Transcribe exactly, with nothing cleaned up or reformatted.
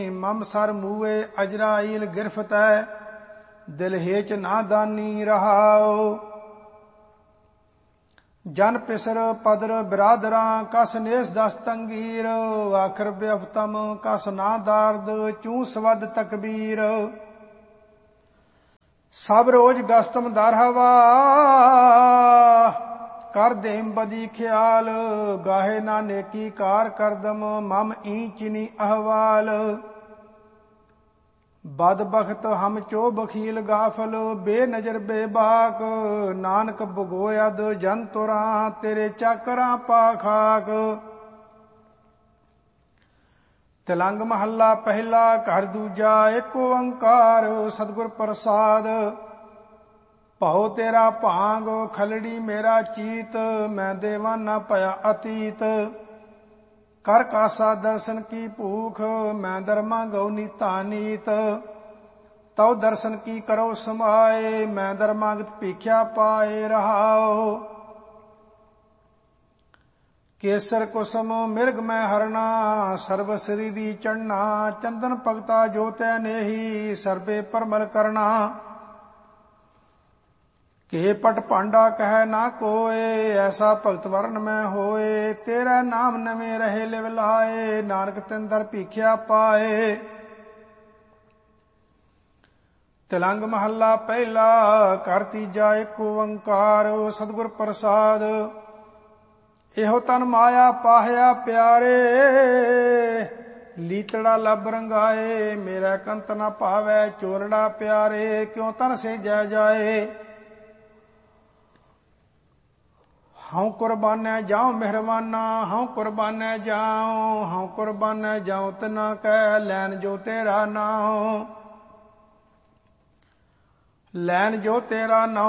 मम सर मूए अजराइल गिरफ्त है, दिल हेच नादानी रहाओ। जन पिसर पदर बिरादरा कस नेस दस तंगीर, आखिर बेअफतम कस ना दारद चूं सवद तकबीर। सब रोज गस्तम दर हवा कर देम बदी ख्याल, गाहे ना नेकी कार करदम मम ईंच नी अहवाल। बद बख्त हम चो बखील गाफल बेनजर बेबाक, नानक भगोयद जन तुरा तेरे चाकरा पाखाक। तिलंग महला पहला घर दूजा एक ओंकार, सतगुर प्रसाद भाओ तेरा भांग खलड़ी मेरा चीत, मैं देवाना पया अतीत। कर कासा दर्शन की भूख मैं दरमा गौ नीता नीत, तव दर्शन की करो समाए मैं दरमागत भीख्या पाए रहाओ। केसर कुसुम मिर्ग मैं हरना सर्व श्रीदी चढ़ना, चंदन भगता जो तै नेही सर्वे परमल करना। के पट पांडा कह ना कोय ऐसा भगत वर्ण में होए, तेरा नाम नवे रहे लिव लाए नानक तिन दर भीख्या पाए। तिलंग महला पहला कर तीजा एक ओंकार, सतगुर प्रसाद एहो तन माया पाहया प्यारे, लीतड़ा लब रंगाए मेरा कंत न पावै चोरड़ा प्यारे, क्यों तन से जय जाए। हाँ कुर्बानै जाऊं मेहरबाना हाँ कुर्बानै जाऊं, हाँ कुर्बानै जाऊं तना कह लैन जो तेरा नाम, लैन जो तेरा नाम